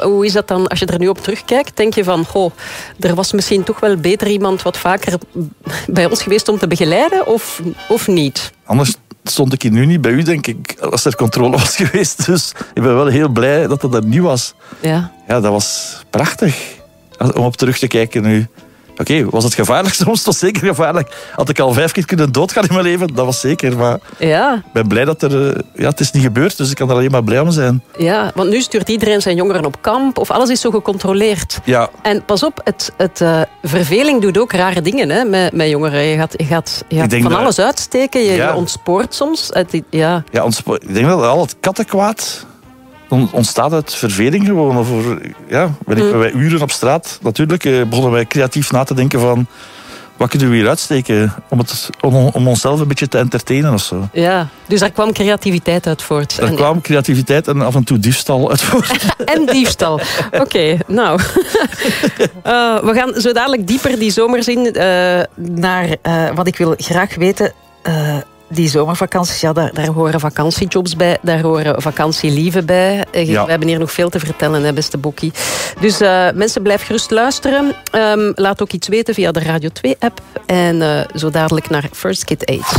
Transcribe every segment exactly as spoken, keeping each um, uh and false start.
hoe is dat dan als je er nu op terugkijkt? Denk je van, goh, er was misschien toch wel beter iemand wat vaker bij ons geweest om te begeleiden, of, of niet? Anders stond ik hier nu niet bij u, denk ik, als er controle was geweest. Dus ik ben wel heel blij dat dat er niet was. Ja. Ja, dat was prachtig om op terug te kijken nu. Oké, okay, was het gevaarlijk soms? Het was zeker gevaarlijk. Had ik al vijf keer kunnen doodgaan in mijn leven? Dat was zeker, maar ja. ik ben blij dat er... Ja, het is niet gebeurd, dus ik kan er alleen maar blij om zijn. Ja, want nu stuurt iedereen zijn jongeren op kamp, of alles is zo gecontroleerd. Ja. En pas op, het, het, uh, verveling doet ook rare dingen hè, met, met jongeren. Je gaat, je gaat, je gaat van dat, alles uitsteken, je, ja. je ontspoort soms. Het, ja. Ja, ontspo- ik denk wel al het kattenkwaad ontstaat uit verveling gewoon. Over, ja, ben ik, mm. wij uren op straat. Natuurlijk eh, begonnen wij creatief na te denken van... Wat kunnen we hier uitsteken? Om, het, om, om onszelf een beetje te entertainen of zo. Ja, dus daar kwam creativiteit uit voort. Er kwam creativiteit en af en toe diefstal uit voort. En diefstal. Oké, okay, nou. uh, we gaan zo dadelijk dieper die zomers in. Uh, naar uh, wat ik wil graag weten... Uh, Die zomervakanties, ja, daar, daar horen vakantiejobs bij, daar horen vakantielieven bij. Ja. We hebben hier nog veel te vertellen, hè, beste Bokkie. Dus uh, mensen, blijf gerust luisteren. Um, laat ook iets weten via de Radio twee-app. En uh, zo dadelijk naar First Kid eight.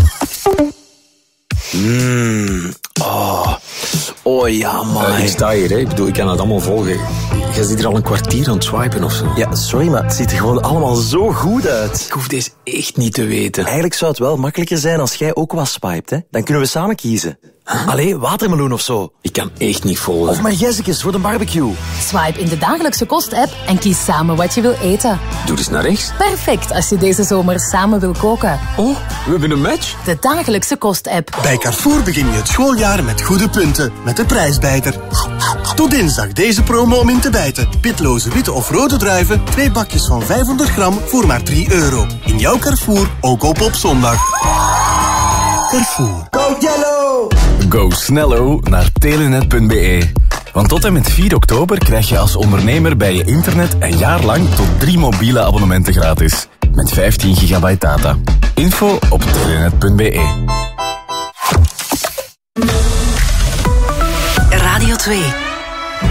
Mm, oh. oh ja, man. Uh, ik sta hier, hè. Ik bedoel, ik kan het allemaal volgen. Je zit hier al een kwartier aan het swipen of zo. Ja, sorry, maar het ziet er gewoon allemaal zo goed uit. Ik hoef deze echt niet te weten. Eigenlijk zou het wel makkelijker zijn als jij ook wat swipet, hè. Dan kunnen we samen kiezen. Huh? Allee, watermeloen of zo. Ik kan echt niet volgen. Of margezekes voor de barbecue. Swipe in de dagelijkse kost-app en kies samen wat je wil eten. Doe eens naar rechts. Perfect als je deze zomer samen wil koken. Oh, we hebben een match. De dagelijkse kost-app. Bij Carrefour begin je het schooljaar met goede punten. Met de prijsbijter. Tot dinsdag deze promo om in te bijten. Pitloze witte of rode druiven. Twee bakjes van vijfhonderd gram voor maar drie euro. In jouw Carrefour, ook op op zondag. Carrefour. Go Yellow! Go snello naar telenet punt be. Want tot en met vier oktober krijg je als ondernemer bij je internet een jaar lang tot drie mobiele abonnementen gratis. Met vijftien gigabyte data. Info op telenet punt be. Radio twee.